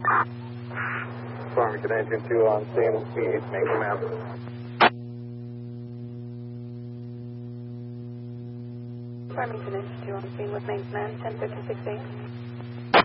Farmington Engine 2 on scene. Speed, make command. Farmington Engine 2 on scene with main command, 1056.8.